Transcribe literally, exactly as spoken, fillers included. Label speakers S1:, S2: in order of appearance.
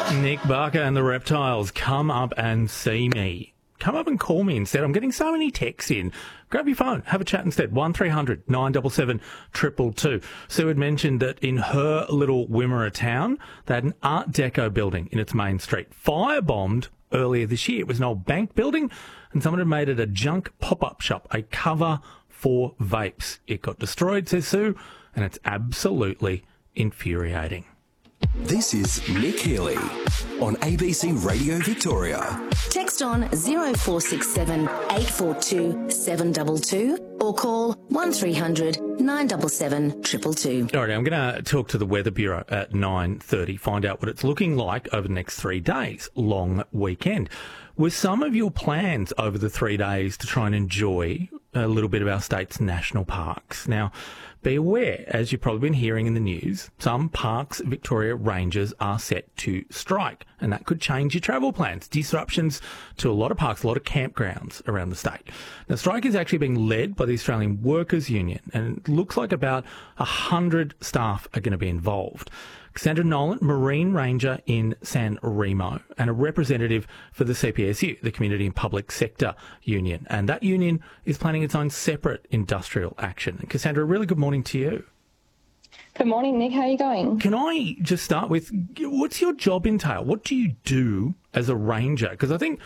S1: Nick Barker and the Reptiles, come up and see me. Come up and call me instead. I'm getting so many texts in. Grab your phone, have a chat instead. one three hundred nine seven seven two two two. Sue had mentioned that in her little Wimmera town, they had an Art Deco building in its main street, firebombed earlier this year. It was an old bank building, and someone had made it a junk pop-up shop, a cover for vapes. It got destroyed, says Sue, and it's absolutely infuriating.
S2: This is Nick Healy on A B C Radio Victoria.
S3: Text on zero four six seven eight four two seven two two or call one three hundred nine seven seven two two two.
S1: All right, I'm going to talk to the Weather Bureau at nine thirty, find out what it's looking like over the next three days. Long weekend. Were some of your plans over the three days to try and enjoy a little bit of our state's national parks? Now, be aware, as you've probably been hearing in the news, some Parks Victoria rangers are set to strike, and that could change your travel plans. Disruptions to a lot of parks, a lot of campgrounds around the state. Now, strike is actually being led by the Australian Workers Union, and it looks like about one hundred staff are going to be involved. Cassandra Nolan, Marine Ranger in San Remo, and a representative for the C P S U, the Community and Public Sector Union. And that union is planning its own separate industrial action. And Cassandra, a really good morning to you.
S4: Good morning, Nick. How are you going?
S1: Can I just start with, what's your job entail? What do you do as a ranger? Because I think